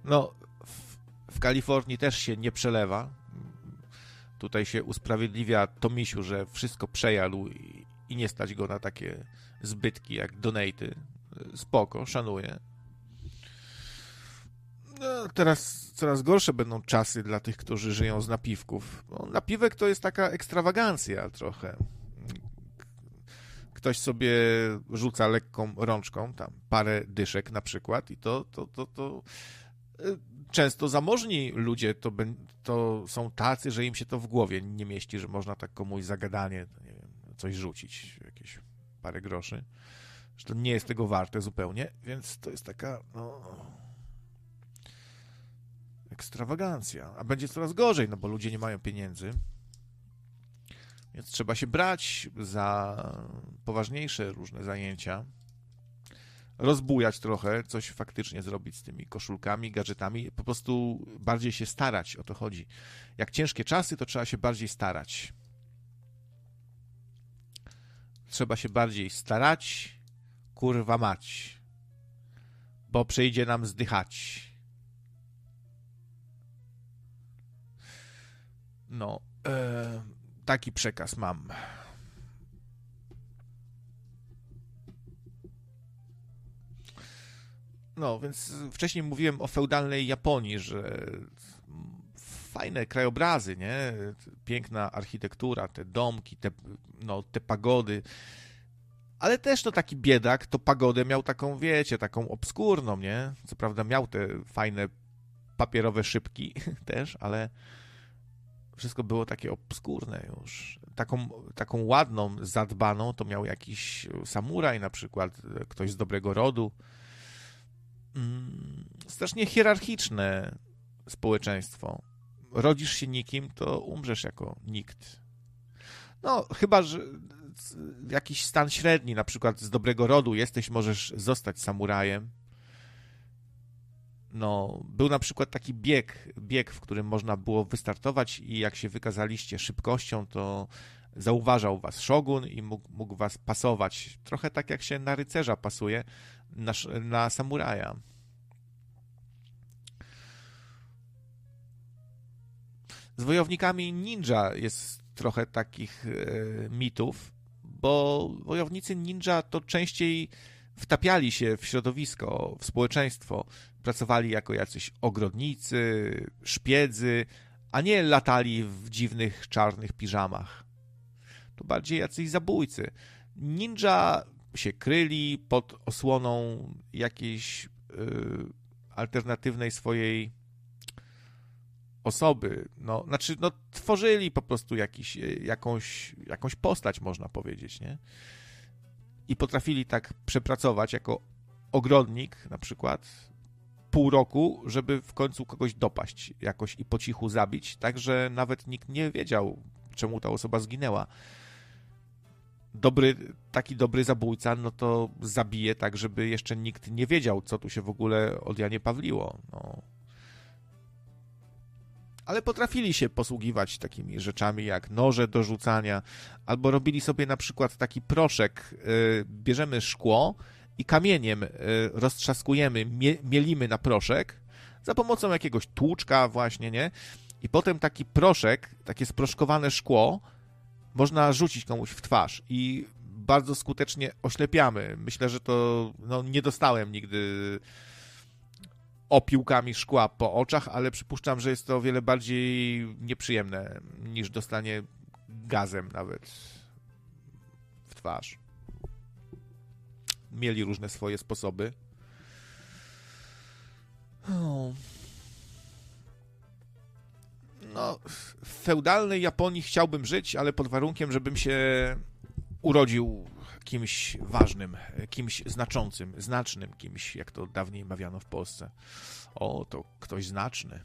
No, w Kalifornii też się nie przelewa. Tutaj się usprawiedliwia Tomisiu, że wszystko przejadł i nie stać go na takie zbytki jak donaty. Spoko, szanuję. No, teraz coraz gorsze będą czasy dla tych, którzy żyją z napiwków. No, napiwek to jest taka ekstrawagancja trochę. Ktoś sobie rzuca lekką rączką, tam parę dyszek na przykład i to często zamożni ludzie to są tacy, że im się to w głowie nie mieści, że można tak komuś zagadanie, nie wiem, coś rzucić, jakieś parę groszy, że to nie jest tego warte zupełnie, więc to jest taka ekstrawagancja. A będzie coraz gorzej, no bo ludzie nie mają pieniędzy, więc trzeba się brać za poważniejsze różne zajęcia, rozbujać trochę, coś faktycznie zrobić z tymi koszulkami, gadżetami, po prostu bardziej się starać, o to chodzi. Jak ciężkie czasy, to trzeba się bardziej starać. Trzeba się bardziej starać, kurwa mać, bo przyjdzie nam zdychać. No, taki przekaz mam. No, więc wcześniej mówiłem o feudalnej Japonii, że fajne krajobrazy, nie? Piękna architektura, te domki, te pagody. Ale też to taki biedak, to pagodę miał taką, wiecie, taką obskurną, nie? Co prawda miał te fajne papierowe szybki też, ale wszystko było takie obskurne już. Taką ładną, zadbaną to miał jakiś samuraj na przykład, ktoś z dobrego rodu. Strasznie hierarchiczne społeczeństwo. Rodzisz się nikim, to umrzesz jako nikt. No, chyba że jakiś stan średni, na przykład z dobrego rodu jesteś, możesz zostać samurajem. No, był na przykład taki bieg, w którym można było wystartować i jak się wykazaliście szybkością, to zauważał was szogun i mógł was pasować. Trochę tak jak się na rycerza pasuje, na samuraja. Z wojownikami ninja jest trochę takich mitów, bo wojownicy ninja to częściej wtapiali się w środowisko, w społeczeństwo, pracowali jako jacyś ogrodnicy, szpiedzy, a nie latali w dziwnych, czarnych piżamach. To bardziej jacyś zabójcy. Ninja się kryli pod osłoną jakiejś alternatywnej swojej osoby. Tworzyli po prostu jakąś postać, można powiedzieć, nie? I potrafili tak przepracować jako ogrodnik na przykład pół roku, żeby w końcu kogoś dopaść jakoś i po cichu zabić, tak, że nawet nikt nie wiedział, czemu ta osoba zginęła. Taki dobry zabójca, no to zabije tak, żeby jeszcze nikt nie wiedział, co tu się w ogóle od Janie Pawliło. No. Ale potrafili się posługiwać takimi rzeczami jak noże do rzucania, albo robili sobie na przykład taki proszek, bierzemy szkło i kamieniem roztrzaskujemy, mielimy na proszek za pomocą jakiegoś tłuczka właśnie, nie? I potem taki proszek, takie sproszkowane szkło można rzucić komuś w twarz i bardzo skutecznie oślepiamy. Myślę, że to nie dostałem nigdy opiłkami szkła po oczach, ale przypuszczam, że jest to o wiele bardziej nieprzyjemne niż dostanie gazem nawet w twarz. Mieli różne swoje sposoby. No, w feudalnej Japonii chciałbym żyć, ale pod warunkiem, żebym się urodził kimś ważnym, kimś znacznym kimś, jak to dawniej mawiano w Polsce. O, to ktoś znaczny.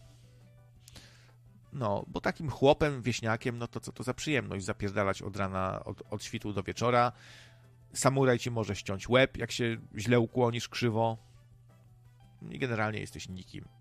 No, bo takim chłopem, wieśniakiem, no to co to za przyjemność zapierdalać od rana, od świtu do wieczora. Samuraj ci może ściąć łeb, jak się źle ukłonisz krzywo. I generalnie jesteś nikim.